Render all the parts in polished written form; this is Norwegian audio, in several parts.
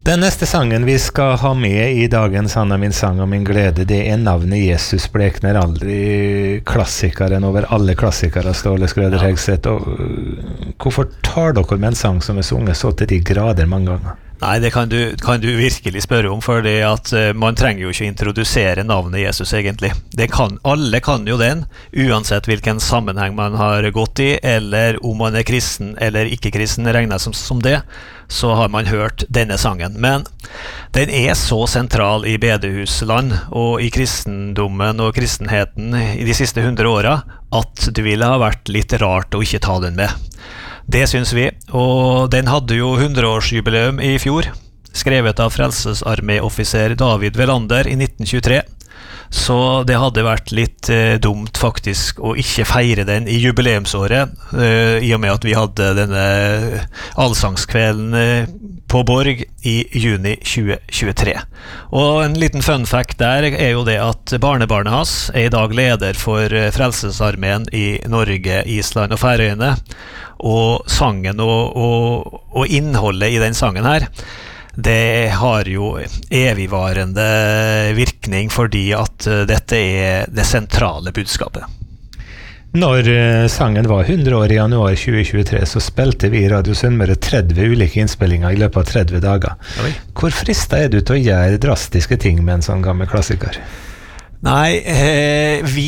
Den neste sangen vi skal ha med i dagens Han er min sang og min glede, det navnet Jesus blekner aldri, klassikeren over alle klassikere, Ståle Skrøder Hegseth. Og hvorfor tar dere med en sang som sunget så til de grader mange ganger? Nei, det kan du virkelig spørre om, fordi at man trenger jo ikke introdusere navnet Jesus egentlig. Alle kan jo den, uansett hvilken sammenheng man har gått i, eller om man kristen eller ikke kristen, regnet som det, så har man hørt denne sangen. Men den så sentral i bedehusland og i kristendommen og kristenheten i de siste 100 årene, at det ville ha vært litt rart å ikke ta den med. Det synes vi, og den hadde jo 100-årsjubileum i fjor, skrevet av frelsesarméoffiser David Velander i 1923, så det hadde vært litt dumt faktisk å ikke feire den i jubileumsåret, i og med at vi hadde denne allsangskvelden på Borg i juni 2023. Og en liten fun fact der jo det at barnebarnet hans i dag leder for Frelsesarmeen i Norge, Island og Færøyene, og sangen og innholdet i den sangen her, det har jo evigvarende virkning fordi at dette det sentrale budskapet. Når sangen var 100 år i januar 2023, så spilte vi i Radio Sunnmøre 30 ulike innspillinger i løpet av 30 dager. Oi. Hvor fristet du til å gjøre drastiske ting med en sånn gammel klassiker? Nei, vi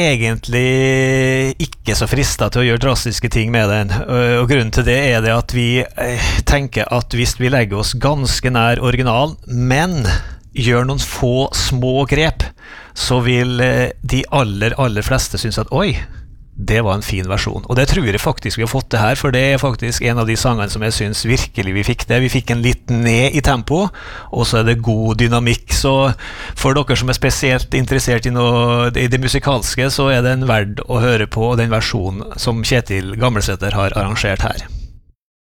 egentlig ikke så fristet til å gjøre drastiske ting med den, og grunnen til det det at vi tenker at hvis vi legger oss ganske nær originalen, men gjør noen få små grep, så vil de aller fleste synes at oi, det var en fin versjon. Og det tror jeg faktisk vi har fått det her, for det faktisk en av de sangene som jeg synes virkelig vi fikk det. Vi fikk en litt ned i tempo, og så det god dynamikk. Så for dere som spesielt interessert i det musikalske, så den verd å høre på den versjonen som Kjetil Gammelsæter har arrangert her.